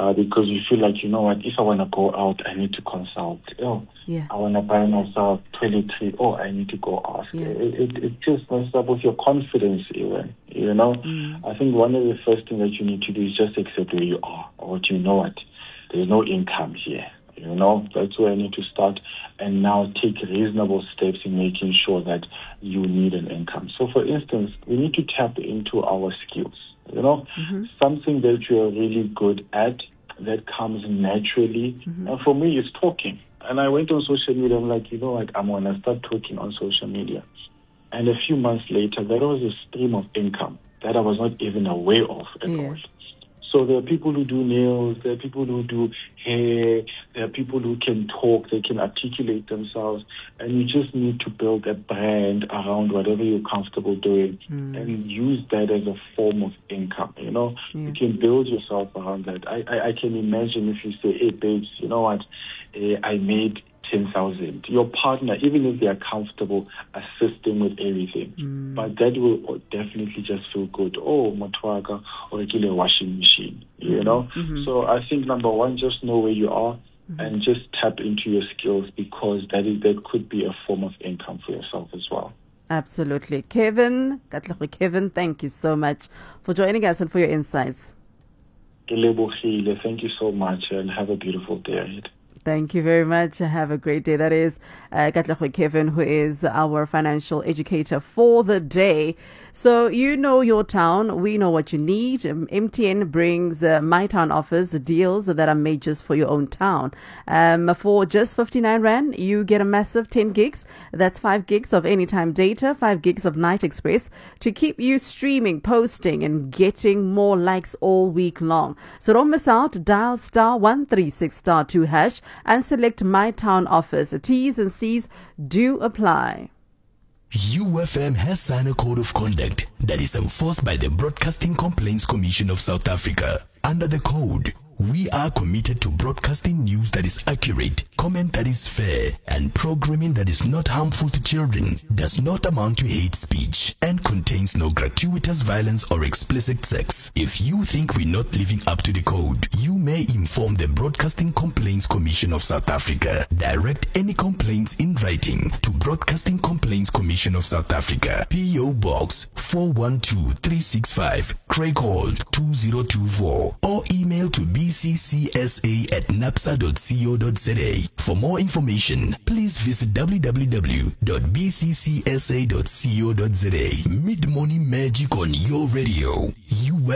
because you feel like, you know what, if I want to go out, I need to consult. I want to buy myself toiletry. I need to go ask. It just messes up with your confidence even, you know. I think one of the first things that you need to do is just accept where you are. Or you know what, there's no income here. You know, that's where I need to start and now take reasonable steps in making sure that you need an income. So, for instance, we need to tap into our skills. You know, something that you're really good at that comes naturally. And for me, it's talking. And I went on social media. I'm like, you know what, I'm going to start talking on social media. And a few months later, there was a stream of income that I was not even aware of at all. So there are people who do nails, there are people who do hair, there are people who can talk, they can articulate themselves, and you just need to build a brand around whatever you're comfortable doing and use that as a form of income, you know. You can build yourself around that. I can imagine if you say, hey, babes, you know what, I made 10,000. Your partner, even if they are comfortable, assisting with everything. But that will definitely just feel good. Matwaga, or a washing machine, you know? So I think number one, just know where you are and just tap into your skills, because that could be a form of income for yourself as well. Absolutely. Kevin, thank you so much for joining us and for your insights. Thank you so much and have a beautiful day ahead. Thank you very much. Have a great day. That is Katlego Kevin, who is our financial educator for the day. So you know your town. We know what you need. MTN brings My Town offers deals that are made just for your own town. For just 59 Rand, you get a massive 10 gigs. That's 5 gigs of anytime data, 5 gigs of Night Express to keep you streaming, posting, and getting more likes all week long. So don't miss out. Dial *136*2# and select My Town offers. T's and C's do apply. UFM has signed a code of conduct that is enforced by the Broadcasting Complaints Commission of South Africa. Under the code, we are committed to broadcasting news that is accurate, comment that is fair, and programming that is not harmful to children, does not amount to hate speech, and contains no gratuitous violence or explicit sex. If you think we're not living up to the code, you may inform the Broadcasting Complaints Commission of South Africa. Direct any complaints in writing to Broadcasting Complaints Commission of South Africa, P.O. Box 412365, Craig Hall 2024, or email to bccsa@napsa.co.za. For more information, please visit www.bccsa.co.za. Mid-morning magic on your radio.